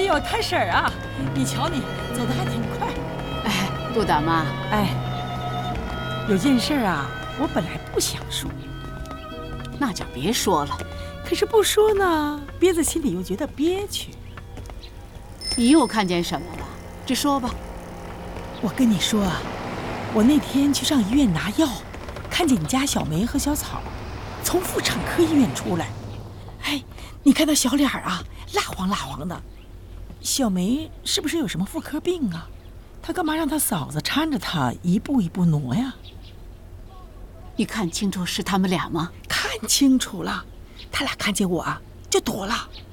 呦，太婶儿啊，你瞧你走得还挺快。 哎，杜大妈， 哎，有件事啊，我本来不想说， 那就别说了。 可是不说呢，憋在心里又觉得憋屈。 你又看见什么了？直说吧。 我跟你说啊，我那天去上医院拿药，看见你家小梅和小草从妇产科医院出来。哎，你看她小脸啊，蜡黄蜡黄的。小梅是不是有什么妇科病啊？她干嘛让她嫂子搀着她一步一步挪呀？ 你看清楚是他们俩吗？ 看清楚了，他俩看见我啊就躲了。